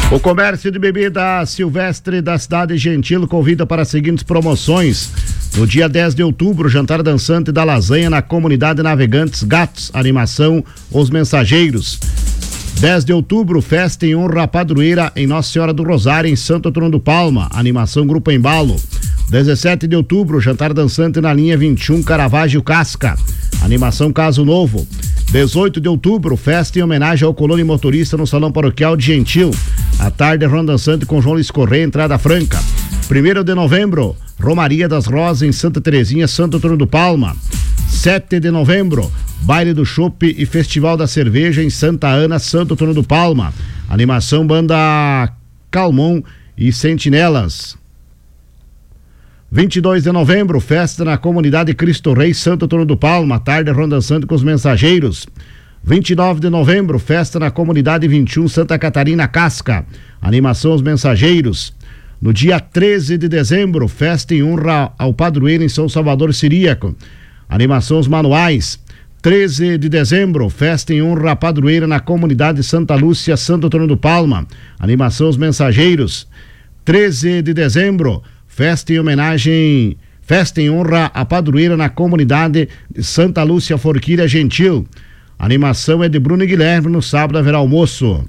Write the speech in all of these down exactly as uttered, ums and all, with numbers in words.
O comércio de bebida Silvestre da cidade de Gentil convida para as seguintes promoções. No dia dez de outubro, jantar dançante da lasanha na comunidade Navegantes Gatos, animação Os Mensageiros. dez de outubro, festa em honra à padroeira em Nossa Senhora do Rosário, em Santo Antônio do Palma, animação Grupo Embalo. dezessete de outubro, jantar dançante na linha vinte e um, Caravaggio Casca, animação Caso Novo. dezoito de outubro, festa em homenagem ao colono e motorista no Salão Paroquial de Gentil. À tarde, ronda dançante com João Luiz Correia, entrada franca. primeiro de novembro, Romaria das Rosas em Santa Terezinha, Santo Antônio do Palma. sete de novembro, baile do chopp e festival da cerveja em Santa Ana, Santo Antônio do Palma. Animação Banda Calmon e Sentinelas. vinte e dois de novembro, festa na comunidade Cristo Rei, Santo Antônio do Palma, tarde ronda dançante com os Mensageiros. vinte e nove de novembro, festa na comunidade vinte e um, Santa Catarina Casca, animação Os Mensageiros. No dia treze de dezembro, festa em honra ao padroeiro em São Salvador Siríaco, animação Os Manuais. treze de dezembro, festa em honra à padroeira na comunidade Santa Lúcia, Santo Antônio do Palma, animação Os Mensageiros. treze de dezembro, festa em homenagem, festa em honra à padroeira na comunidade Santa Lúcia Forquilha Gentil. Animação é de Bruno e Guilherme, no sábado haverá almoço.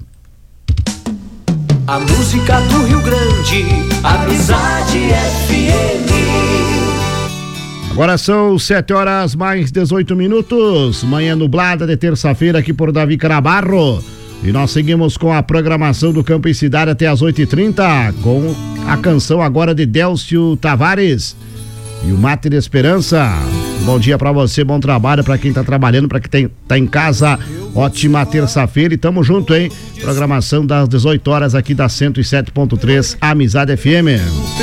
A música do Rio Grande, Amizade F M. Agora são sete horas mais dezoito minutos, manhã nublada de terça-feira aqui por Davi Canabarro. E nós seguimos com a programação do Campo e Cidade até as oito e trinta, com a canção agora de Délcio Tavares e o Mate de Esperança. Bom dia pra você, bom trabalho pra quem tá trabalhando, pra quem tem, tá em casa. Ótima terça-feira e tamo junto, hein? Programação das dezoito horas aqui da cento e sete ponto três Amizade F M.